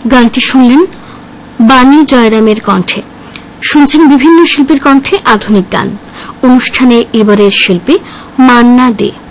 গানটি শুনলেন বাণী জয়রামের কণ্ঠে। শুনছেন বিভিন্ন শিল্পীর কণ্ঠে আধুনিক গান। অনুষ্ঠানে এবারের শিল্পী মান্না দে।